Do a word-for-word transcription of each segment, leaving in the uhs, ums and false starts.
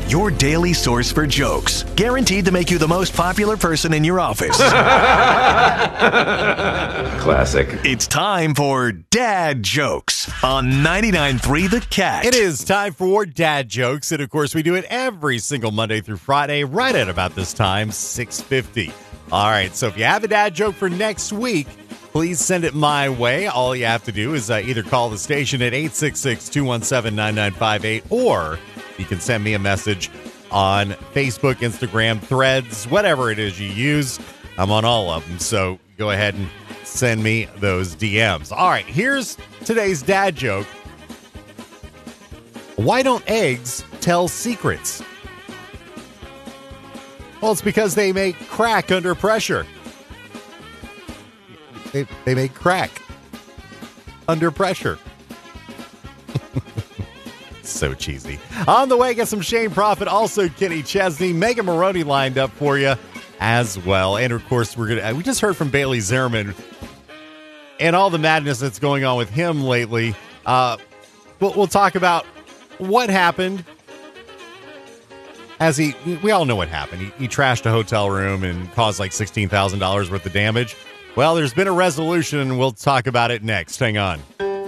your daily source for jokes. Guaranteed to make you the most popular person in your office. Classic. It's time for Dad Jokes on ninety-nine point three The Cat. It is time for Dad Jokes, and of course we do it every single Monday through Friday right at about this time, six fifty. All right, so if you have a dad joke for next week, please send it my way. All you have to do is uh, either call the station at eight six six, two one seven, nine nine five eight, or you can send me a message on Facebook, Instagram, Threads, whatever it is you use. I'm on all of them, so go ahead and send me those D Ms. All right, here's today's dad joke. Why don't eggs tell secrets? Well, it's because they make crack under pressure. They, they make crack under pressure. So cheesy. On the way, get some Shane Prophet, also Kenny Chesney, Megan Maroney lined up for you as well. And of course, we're gonna we just heard from Bailey Zimmerman and all the madness that's going on with him lately. Uh, we'll, we'll talk about what happened. As he, we all know what happened. He, he trashed a hotel room and caused like sixteen thousand dollars worth of damage. Well, there's been a resolution, and we'll talk about it next. Hang on.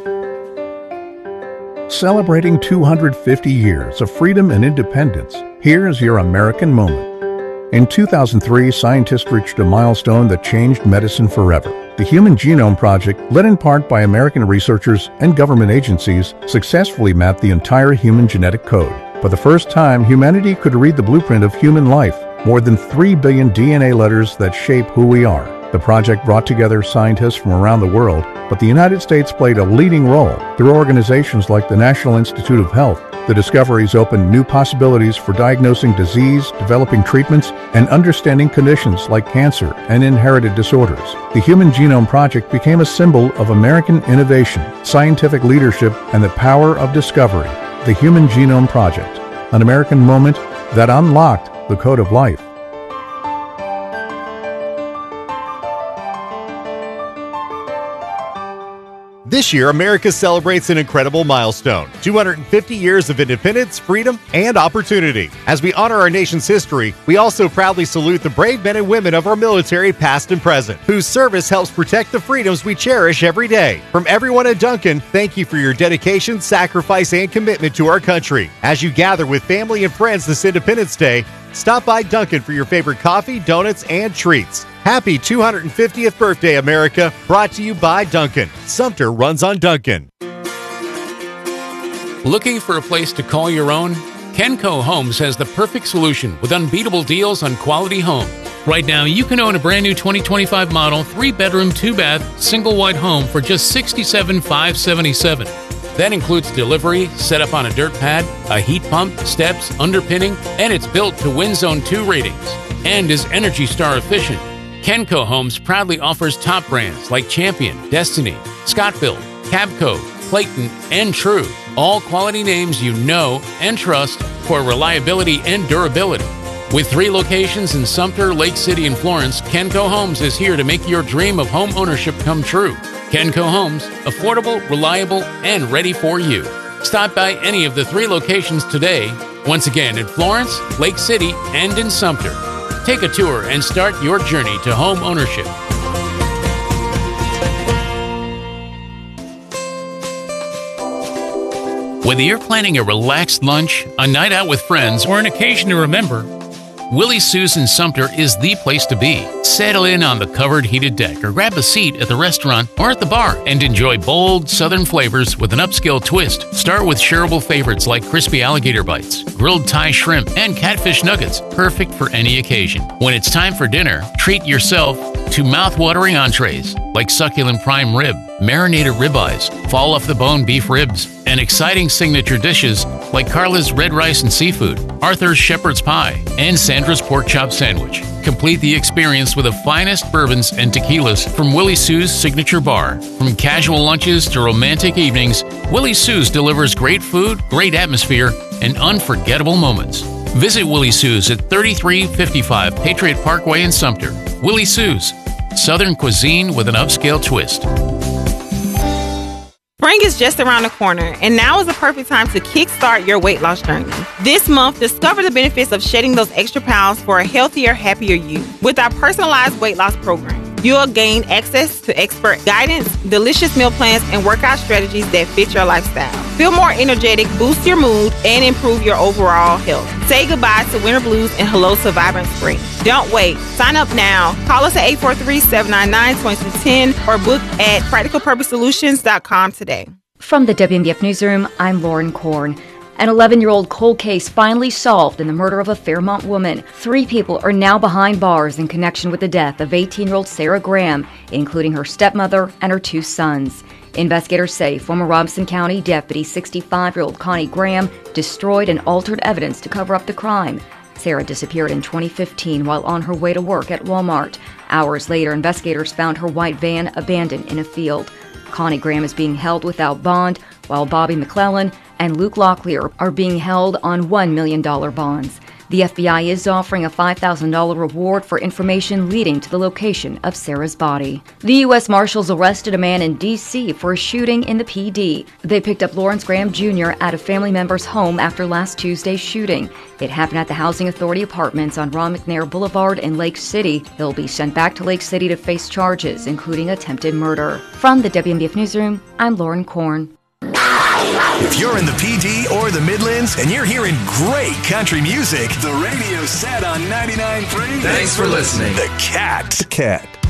Celebrating two hundred fifty years of freedom and independence, here's your American moment. In two thousand three, scientists reached a milestone that changed medicine forever. The Human Genome Project, led in part by American researchers and government agencies, successfully mapped the entire human genetic code. For the first time, humanity could read the blueprint of human life, more than three billion D N A letters that shape who we are. The project brought together scientists from around the world, but the United States played a leading role. Through organizations like the National Institute of Health, the discoveries opened new possibilities for diagnosing disease, developing treatments, and understanding conditions like cancer and inherited disorders. The Human Genome Project became a symbol of American innovation, scientific leadership, and the power of discovery. The Human Genome Project, an American moment that unlocked the code of life. This year, America celebrates an incredible milestone, two hundred fifty years of independence, freedom, and opportunity. As we honor our nation's history, we also proudly salute the brave men and women of our military, past and present, whose service helps protect the freedoms we cherish every day. From everyone at Dunkin', thank you for your dedication, sacrifice, and commitment to our country. As you gather with family and friends this Independence Day, stop by Dunkin' for your favorite coffee, donuts, and treats. Happy two hundred fiftieth birthday, America. Brought to you by Dunkin'. Sumter runs on Dunkin'. Looking for a place to call your own? Kenco Homes has the perfect solution with unbeatable deals on quality homes. Right now, you can own a brand new twenty twenty-five model, three-bedroom, two-bath, single-wide home for just sixty-seven thousand five hundred seventy-seven dollars. That includes delivery, set up on a dirt pad, a heat pump, steps, underpinning, and it's built to Wind Zone two ratings and is Energy Star efficient. Kenco Homes proudly offers top brands like Champion, Destiny, Scott-Built, Cabco, Clayton, and True. All quality names you know and trust for reliability and durability. With three locations in Sumter, Lake City, and Florence, Kenco Homes is here to make your dream of home ownership come true. Kenco Homes, affordable, reliable, and ready for you. Stop by any of the three locations today. Once again, in Florence, Lake City, and in Sumter. Take a tour and start your journey to home ownership. Whether you're planning a relaxed lunch, a night out with friends, or an occasion to remember, Willie Sue's in Sumter is the place to be. Settle in on the covered heated deck or grab a seat at the restaurant or at the bar and enjoy bold southern flavors with an upscale twist. Start with shareable favorites like crispy alligator bites, grilled Thai shrimp, and catfish nuggets, perfect for any occasion. When it's time for dinner, treat yourself to mouth-watering entrees like succulent prime rib, marinated ribeyes, fall-off-the-bone beef ribs, and exciting signature dishes like Carla's red rice and seafood, Arthur's shepherd's pie, and Sandra's pork chop sandwich. Complete the experience with the finest bourbons and tequilas from Willie Sue's signature bar. From casual lunches to romantic evenings, Willie Sue's delivers great food, great atmosphere, and unforgettable moments. Visit Willie Sue's at thirty-three fifty-five Patriot Parkway in Sumter. Willie Sue's, Southern cuisine with an upscale twist. Spring is just around the corner, and now is the perfect time to kickstart your weight loss journey. This month, discover the benefits of shedding those extra pounds for a healthier, happier you. With our personalized weight loss program, you'll gain access to expert guidance, delicious meal plans, and workout strategies that fit your lifestyle. Feel more energetic, boost your mood, and improve your overall health. Say goodbye to winter blues and hello to vibrant spring. Don't wait. Sign up now. Call us at eight four three, seven nine nine, two two one zero or book at practical purpose solutions dot com today. From the W M B F Newsroom, I'm Lauren Korn. An eleven-year-old cold case finally solved in the murder of a Fairmont woman. Three people are now behind bars in connection with the death of eighteen-year-old Sarah Graham, including her stepmother and her two sons. Investigators say former Robeson County Deputy sixty-five-year-old Connie Graham destroyed and altered evidence to cover up the crime. Sarah disappeared in twenty fifteen while on her way to work at Walmart. Hours later, investigators found her white van abandoned in a field. Connie Graham is being held without bond, while Bobby McClellan and Luke Locklear are being held on one million dollars bonds. The F B I is offering a five thousand dollars reward for information leading to the location of Sarah's body. The U S Marshals arrested a man in D C for a shooting in the P D. They picked up Lawrence Graham Junior at a family member's home after last Tuesday's shooting. It happened at the Housing Authority Apartments on Ron McNair Boulevard in Lake City. He'll be sent back to Lake City to face charges, including attempted murder. From the W M B F Newsroom, I'm Lauren Korn. If you're in the P D or the Midlands and you're hearing great country music, the radio's set on ninety-nine point three. Thanks for listening. The Cat. The Cat.